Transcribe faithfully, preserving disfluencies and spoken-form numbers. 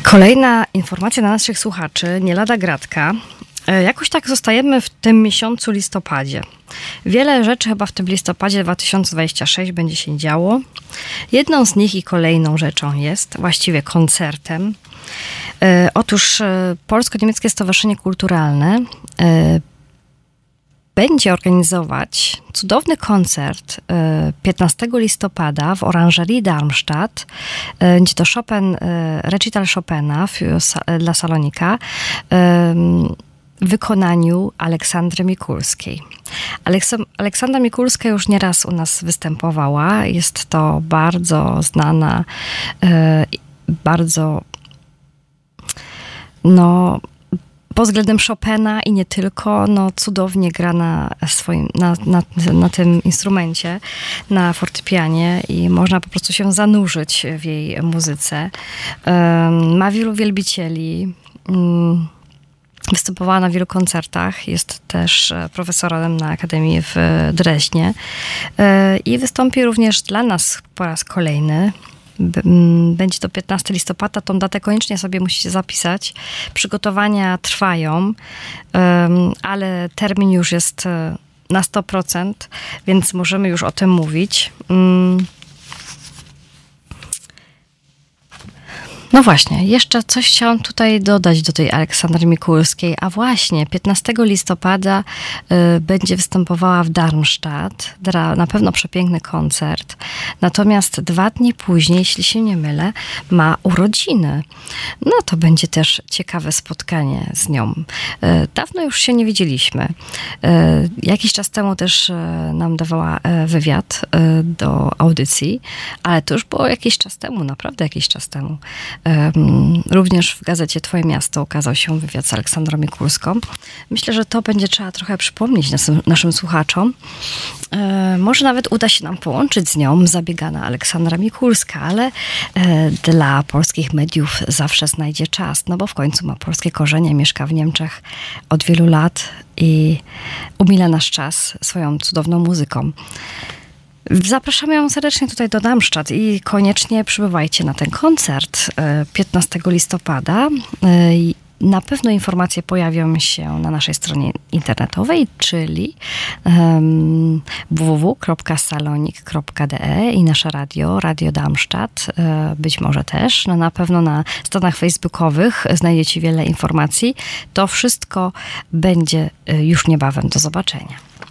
Kolejna informacja dla naszych słuchaczy, nie lada gratka. Jakoś tak zostajemy w tym miesiącu listopadzie. Wiele rzeczy chyba w tym listopadzie dwa tysiące dwudziestym szóstym będzie się działo. Jedną z nich i kolejną rzeczą jest, właściwie koncertem. Otóż Polsko-Niemieckie Stowarzyszenie Kulturalne będzie organizować cudowny koncert piętnastego listopada w Oranżerii Darmstadt. Będzie to Chopin, recital Chopina dla Salonika w wykonaniu Aleksandry Mikulskiej. Aleks- Aleksandra Mikulska już nieraz u nas występowała. Jest to bardzo znana, bardzo no pod względem Chopina i nie tylko, no cudownie gra na swoim, na, na, na tym instrumencie, na fortepianie i można po prostu się zanurzyć w jej muzyce. Um, ma wielu wielbicieli, um, występowała na wielu koncertach, jest też profesorem na Akademii w Dreźnie um, i wystąpi również dla nas po raz kolejny. Będzie to piętnastego listopada, tą datę koniecznie sobie musicie zapisać. Przygotowania trwają, ale termin już jest na sto procent, więc możemy już o tym mówić. No właśnie, jeszcze coś chciałam tutaj dodać do tej Aleksandry Mikulskiej, a właśnie piętnastego listopada y, będzie występowała w Darmstadt, Dra, na pewno przepiękny koncert, natomiast dwa dni później, jeśli się nie mylę, ma urodziny. No to będzie też ciekawe spotkanie z nią. Y, dawno już się nie widzieliśmy. Y, jakiś czas temu też y, nam dawała y, wywiad y, do audycji, ale to już było jakiś czas temu, naprawdę jakiś czas temu. Również w gazecie Twoje Miasto ukazał się wywiad z Aleksandrą Mikulską. Myślę, że to będzie trzeba trochę przypomnieć naszym, naszym słuchaczom. E, może nawet uda się nam połączyć z nią zabiegana Aleksandra Mikulska, ale e, dla polskich mediów zawsze znajdzie czas, no bo w końcu ma polskie korzenie, mieszka w Niemczech od wielu lat i umila nasz czas swoją cudowną muzyką. Zapraszamy ją serdecznie tutaj do Darmstadt i koniecznie przybywajcie na ten koncert piętnastego listopada. Na pewno informacje pojawią się na naszej stronie internetowej, czyli um, w w w kropka salonik kropka d e i nasze radio, Radio Darmstadt, być może też. No, na pewno na stronach facebookowych znajdziecie wiele informacji. To wszystko będzie już niebawem. Do zobaczenia.